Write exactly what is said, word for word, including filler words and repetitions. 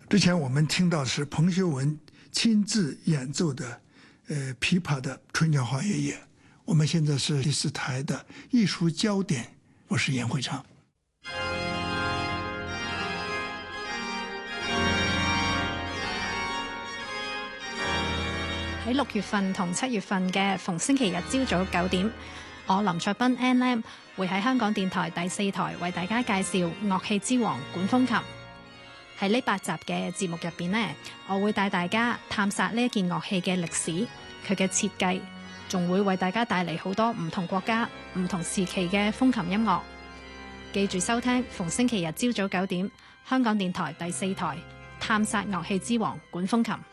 之前我们听到的是彭修文亲自演奏的呃琵琶的《春江花月夜》。我们现在是第四台的艺术焦点，我是严会昌。 喺六月份同七月份嘅逢星期日朝早九點，我林卓斌 N M 會喺香港電台第四台為大家介紹樂器之王管風琴。喺呢八集嘅節目入邊呢，我會帶大家探索呢一件樂器嘅歷史、佢嘅設計，仲會為大家帶嚟好多唔同國家、唔同時期嘅風琴音樂。記住收聽逢星期日朝早九點，香港電台第四台探索樂器之王管風琴。